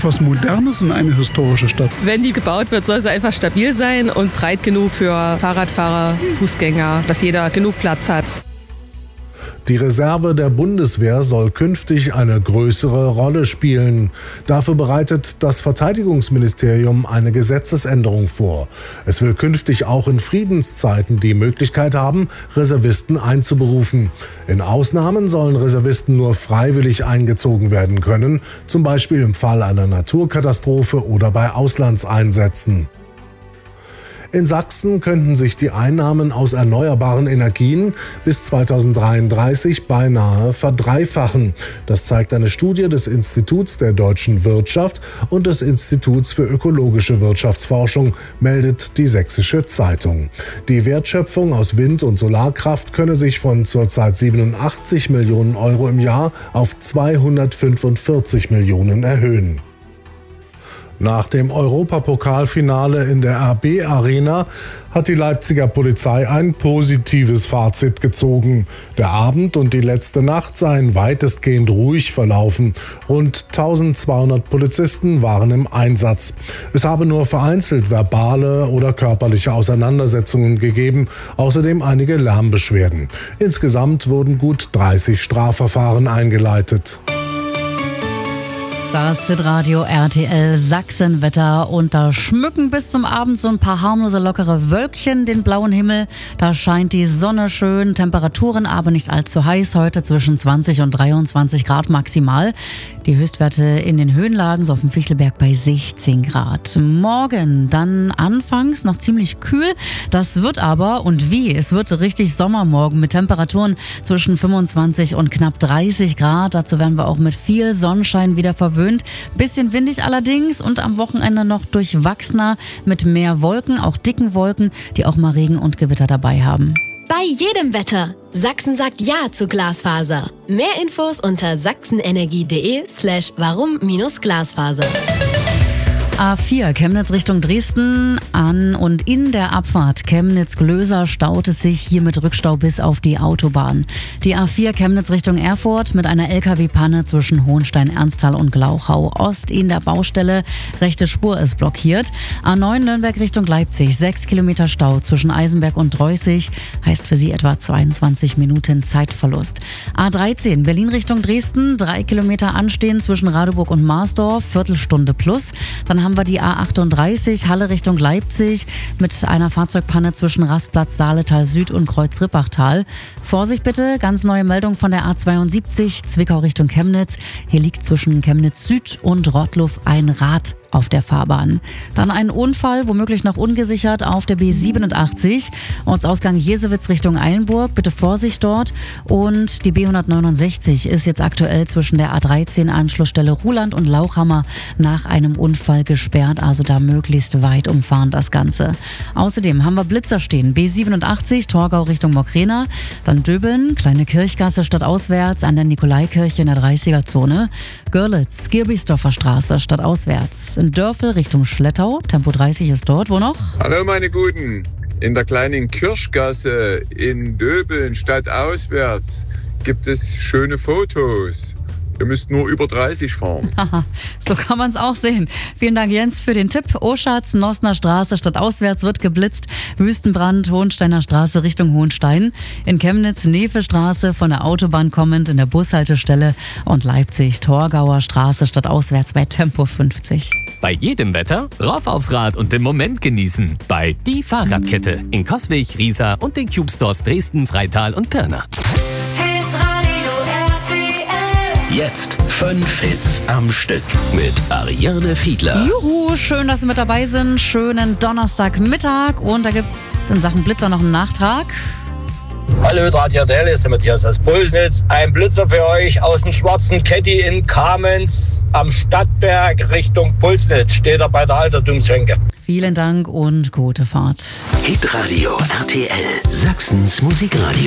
etwas Modernes in eine historische Stadt? Wenn die gebaut wird, soll sie einfach stabil sein und breit genug für Fahrradfahrer, Fußgänger, dass jeder genug Platz hat. Die Reserve der Bundeswehr soll künftig eine größere Rolle spielen. Dafür bereitet das Verteidigungsministerium eine Gesetzesänderung vor. Es will künftig auch in Friedenszeiten die Möglichkeit haben, Reservisten einzuberufen. In Ausnahmen sollen Reservisten nur freiwillig eingezogen werden können, zum Beispiel im Fall einer Naturkatastrophe oder bei Auslandseinsätzen. In Sachsen könnten sich die Einnahmen aus erneuerbaren Energien bis 2033 beinahe verdreifachen. Das zeigt eine Studie des Instituts der deutschen Wirtschaft und des Instituts für ökologische Wirtschaftsforschung, meldet die Sächsische Zeitung. Die Wertschöpfung aus Wind- und Solarkraft könne sich von zurzeit 87 Millionen Euro im Jahr auf 245 Millionen erhöhen. Nach dem Europapokalfinale in der RB Arena hat die Leipziger Polizei ein positives Fazit gezogen. Der Abend und die letzte Nacht seien weitestgehend ruhig verlaufen. Rund 1200 Polizisten waren im Einsatz. Es habe nur vereinzelt verbale oder körperliche Auseinandersetzungen gegeben, außerdem einige Lärmbeschwerden. Insgesamt wurden gut 30 Strafverfahren eingeleitet. Das Hitradio RTL Sachsenwetter und da schmücken bis zum Abend so ein paar harmlose, lockere Wölkchen den blauen Himmel. Da scheint die Sonne schön, Temperaturen aber nicht allzu heiß, heute zwischen 20 und 23 Grad maximal. Die Höchstwerte in den Höhenlagen, so auf dem Fichtelberg bei 16 Grad. Morgen dann anfangs noch ziemlich kühl, das wird aber und wie, es wird richtig Sommermorgen mit Temperaturen zwischen 25 und knapp 30 Grad. Dazu werden wir auch mit viel Sonnenschein wieder verwöhnt. Bisschen windig allerdings und am Wochenende noch durchwachsener mit mehr Wolken, auch dicken Wolken, die auch mal Regen und Gewitter dabei haben. Bei jedem Wetter. Sachsen sagt Ja zu Glasfaser. Mehr Infos unter sachsenenergie.de/warum-Glasfaser. A4 Chemnitz Richtung Dresden an und in der Abfahrt Chemnitz-Glöser staut es sich hier mit Rückstau bis auf die Autobahn. Die A4 Chemnitz Richtung Erfurt mit einer LKW-Panne zwischen Hohenstein-Ernsthal und Glauchau Ost in der Baustelle. Rechte Spur ist blockiert. A9 Nürnberg Richtung Leipzig, 6 Kilometer Stau zwischen Eisenberg und Dreußig, heißt für Sie etwa 22 Minuten Zeitverlust. A13 Berlin Richtung Dresden, 3 Kilometer anstehen zwischen Radeburg und Marsdorf, Viertelstunde plus. Dann haben wir die A38 Halle Richtung Leipzig mit einer Fahrzeugpanne zwischen Rastplatz Saaletal Süd und Kreuz-Rippachtal. Vorsicht bitte, ganz neue Meldung von der A72 Zwickau Richtung Chemnitz. Hier liegt zwischen Chemnitz Süd und Rottluff ein Rad auf der Fahrbahn. Dann ein Unfall, womöglich noch ungesichert, auf der B87, Ortsausgang Jesewitz Richtung Eilenburg. Bitte Vorsicht dort. Und die B169 ist jetzt aktuell zwischen der A13 Anschlussstelle Ruhland und Lauchhammer nach einem Unfall gesperrt, also da möglichst weit umfahren das Ganze. Außerdem haben wir Blitzer stehen, B87 Torgau Richtung Mokrena, dann Döbeln, Kleine Kirchgasse stadtauswärts an der Nikolaikirche in der 30er-Zone, Görlitz, Girbisdorfer Straße stadtauswärts, in Dörfel Richtung Schlettau, Tempo 30 ist dort, wo noch? Hallo meine Guten, in der Kleinen Kirchgasse in Döbeln stadtauswärts gibt es schöne Fotos. Ihr müsst nur über 30 fahren. So kann man es auch sehen. Vielen Dank, Jens, für den Tipp. Oschatz, Nosner Straße stadtauswärts wird geblitzt. Wüstenbrand, Hohensteiner Straße Richtung Hohenstein. In Chemnitz, Nefe-Straße von der Autobahn kommend in der Bushaltestelle. Und Leipzig, Torgauer Straße stadtauswärts bei Tempo 50. Bei jedem Wetter rauf aufs Rad und den Moment genießen. Bei Die Fahrradkette in Coswig, Riesa und den Cube Stores Dresden, Freital und Pirna. Jetzt 5 Hits am Stück mit Ariane Fiedler. Juhu, schön, dass Sie mit dabei sind. Schönen Donnerstagmittag. Und da gibt's in Sachen Blitzer noch einen Nachtrag. Hallo, Radio RTL, ist der Matthias aus Pulsnitz. Ein Blitzer für euch aus dem schwarzen Caddy in Kamenz am Stadtberg Richtung Pulsnitz. Steht er bei der Altertumsschenke. Vielen Dank und gute Fahrt. Hitradio RTL, Sachsens Musikradio.